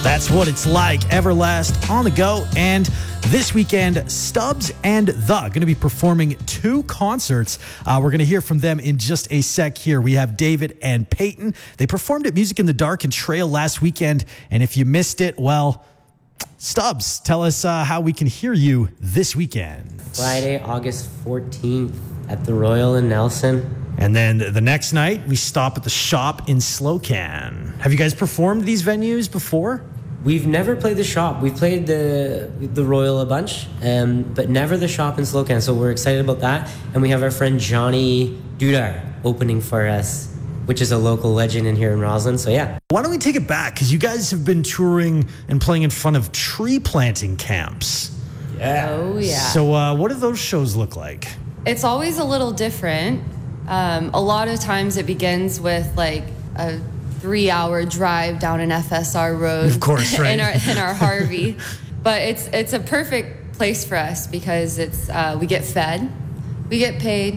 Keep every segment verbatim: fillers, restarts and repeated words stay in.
That's What It's Like, Everlast on the go. And this weekend, Stubbs and The going to be performing two concerts. Uh, we're going to hear from them in just a sec here. We have David and Peyton. They performed at Music in the Dark and Trail last weekend. And if you missed it, well, Stubbs, tell us uh, how we can hear you this weekend. Friday, August fourteenth at the Royal in Nelson. And then the next night, we stop at the Shop in Slocan. Have you guys performed these venues before? We've never played the Shop. We've played the the Royal a bunch, um, but never the Shop in Slocan. So we're excited about that. And we have our friend Johnny Dudar opening for us, which is a local legend in here in Roslyn. So yeah. Why don't we take it back? Because you guys have been touring and playing in front of tree planting camps. Yeah. Oh, yeah. So uh, what do those shows look like? It's always a little different. Um, a lot of times it begins with like a three-hour drive down an F S R road. Of course, right. in our in our Harvey, but it's it's a perfect place for us because it's uh, we get fed, we get paid,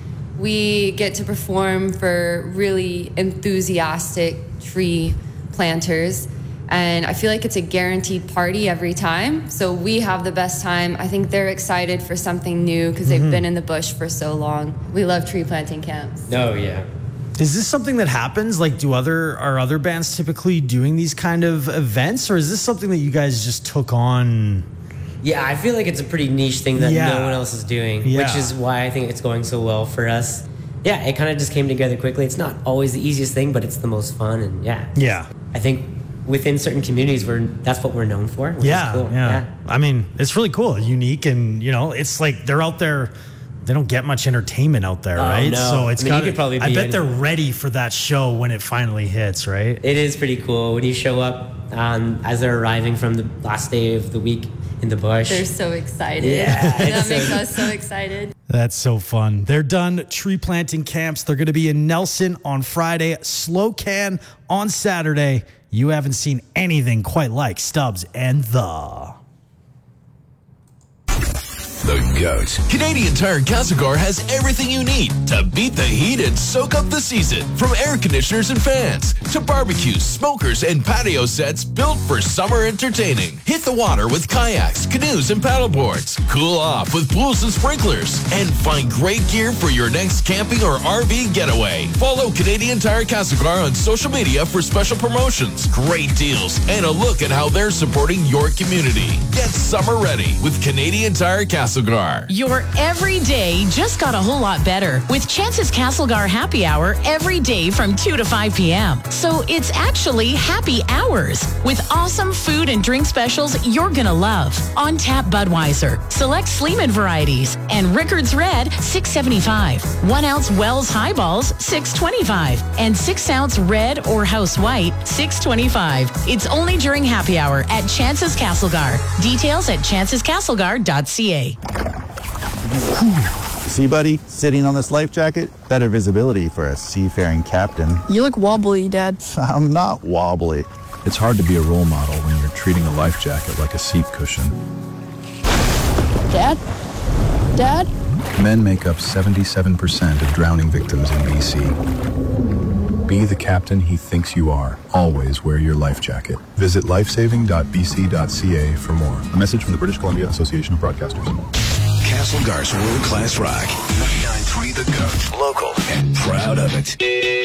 we get to perform for really enthusiastic tree planters. And I feel like it's a guaranteed party every time. So we have the best time. I think they're excited for something new because Mm-hmm. they've been in the bush for so long. We love tree planting camps. Oh, yeah. Is this something that happens? Like, do other are other bands typically doing these kind of events, or is this something that you guys just took on? Yeah, I feel like it's a pretty niche thing that Yeah. no one else is doing, Yeah. which is why I think it's going so well for us. Yeah, it kind of just came together quickly. It's not always the easiest thing, but it's the most fun. And yeah. Yeah. I think within certain communities, we're that's what we're known for. Which Yeah, is cool. yeah, yeah. I mean, it's really cool, unique, and you know, it's like they're out there. They don't get much entertainment out there, Oh, right? no. So it's I mean, you got. could probably I be bet in- they're ready for that show when it finally hits, right? It is pretty cool when you show up um, as they're arriving from the last day of the week in the bush. They're so excited. Yeah, that it's makes so- us so excited. That's so fun. They're done tree planting camps. They're going to be in Nelson on Friday, Slocan on Saturday. You haven't seen anything quite like Stubbs and The. The GOAT. Canadian Tire Castlegar has everything you need to beat the heat and soak up the season. From air conditioners and fans to barbecues, smokers, and patio sets built for summer entertaining. Hit the water with kayaks, canoes, and paddleboards. Cool off with pools and sprinklers. And find great gear for your next camping or R V getaway. Follow Canadian Tire Castlegar on social media for special promotions, great deals, and a look at how they're supporting your community. Get summer ready with Canadian Tire Castlegar. Your every day just got a whole lot better with Chance's Castlegar Happy Hour every day from two to five p.m. So it's actually happy hours with awesome food and drink specials you're going to love. On tap Budweiser, select Sleeman varieties, and Rickards Red, six seventy-five. One ounce Wells Highballs, six twenty-five. And six ounce Red or House White, six twenty-five. It's only during Happy Hour at Chance's Castlegar. Details at chances castlegar dot c a. See, buddy, sitting on this life jacket, better visibility for a seafaring captain. You look wobbly, Dad. I'm not wobbly. It's hard to be a role model when you're treating a life jacket like a seat cushion. Dad? Dad? Men make up seventy-seven percent of drowning victims in B C. Be the captain he thinks you are. Always wear your life jacket. Visit lifesaving dot b c dot c a for more. A message from the British Columbia Association of Broadcasters. Castlegar's world-class rock. ninety-nine point three The GOAT. Local and proud of it.